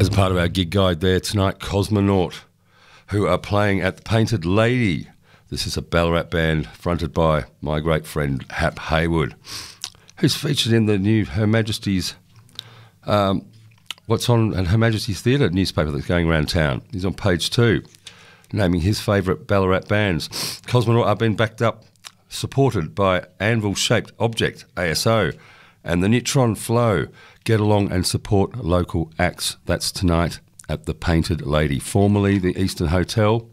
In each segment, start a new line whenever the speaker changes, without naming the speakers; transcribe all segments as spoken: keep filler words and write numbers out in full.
As part of our gig guide there tonight, Cosmonaut, who are playing at the Painted Lady. This is a Ballarat band fronted by my great friend Hap Haywood, who's featured in the new Her Majesty's, um, what's on at Her Majesty's Theatre newspaper that's going around town. He's on page two, naming his favourite Ballarat bands. Cosmonaut are being backed up, supported by Anvil Shaped Object, A S O, and the Neutron Flow. Get along and support local acts. That's tonight at the Painted Lady, formerly the Eastern Hotel,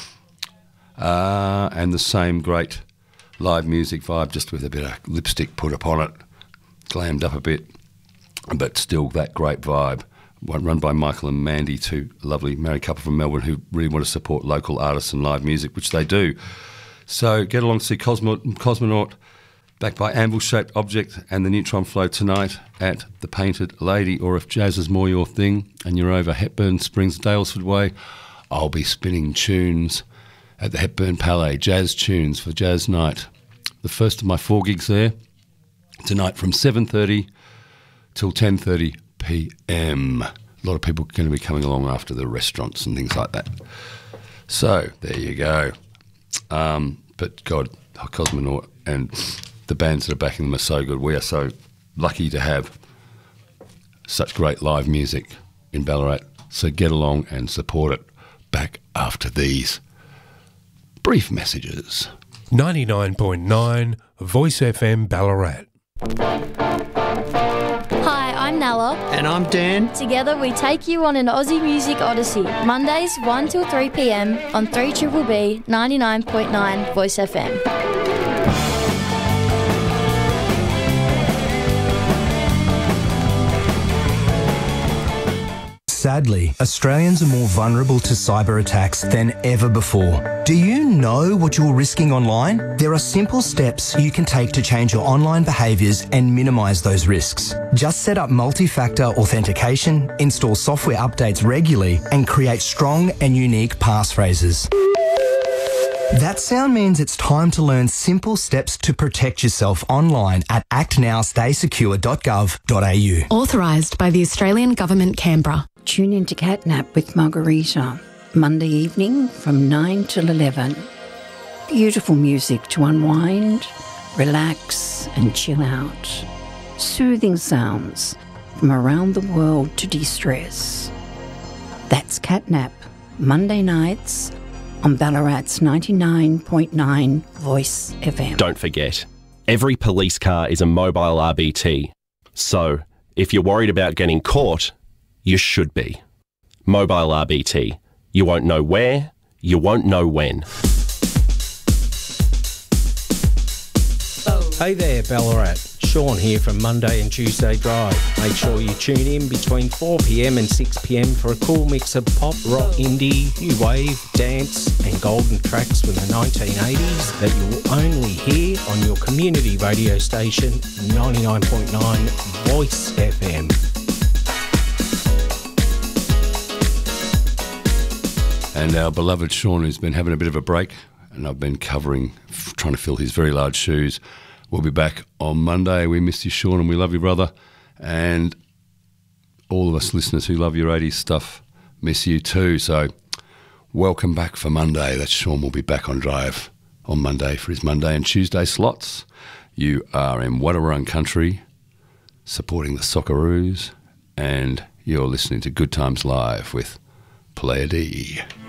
uh, and the same great live music vibe, just with a bit of lipstick put upon it, glammed up a bit, but still that great vibe. Run by Michael and Mandy, two lovely married couple from Melbourne who really want to support local artists and live music, which they do. So get along to see Cosmo- Cosmonaut, backed by Anvil-Shaped Object and the Neutron Flow tonight at the Painted Lady. Or if jazz is more your thing and you're over Hepburn Springs, Dalesford Way, I'll be spinning tunes at the Hepburn Palais, jazz tunes for Jazz Night. The first of my four gigs there tonight from seven thirty till ten thirty p m. A lot of people are going to be coming along after the restaurants and things like that. So there you go. Um, but God, Cosmonaut and the bands that are backing them are so good. We are so lucky to have such great live music in Ballarat. So get along and support it. Back after these brief messages.
ninety-nine point nine Voice F M Ballarat.
Hi, I'm Nella.
And I'm Dan.
Together we take you on an Aussie music odyssey. Mondays one till three p m on three B B B ninety-nine point nine Voice F M.
Sadly, Australians are more vulnerable to cyber attacks than ever before. Do you know what you're risking online? There are simple steps you can take to change your online behaviours and minimise those risks. Just set up multi-factor authentication, install software updates regularly, and create strong and unique passphrases. That sound means it's time to learn simple steps to protect yourself online at act now stay secure dot gov dot a u.
Authorised by the Australian Government, Canberra.
Tune into Catnap with Margarita, Monday evening from nine till eleven. Beautiful music to unwind, relax and chill out. Soothing sounds from around the world to de-stress. That's Catnap, Monday nights on Ballarat's ninety-nine point nine Voice F M.
Don't forget, every police car is a mobile R B T. So, if you're worried about getting caught, you should be. Mobile R B T. You won't know where, you won't know when.
Hey there, Ballarat. Sean here from Monday and Tuesday Drive. Make sure you tune in between four p m and six p m for a cool mix of pop, rock, indie, new wave, dance and golden tracks from the nineteen eighties that you'll only hear on your community radio station ninety-nine point nine Voice F M.
And our beloved Sean, who's been having a bit of a break, and I've been covering, f- trying to fill his very large shoes. We'll be back on Monday. We miss you, Sean, and we love you, brother. And all of us listeners who love your eighties stuff miss you too. So welcome back for Monday. That's Sean will be back on drive on Monday for his Monday and Tuesday slots. You are in Wadawurrung country, supporting the Socceroos, and you're listening to Good Times Live with Pleiades.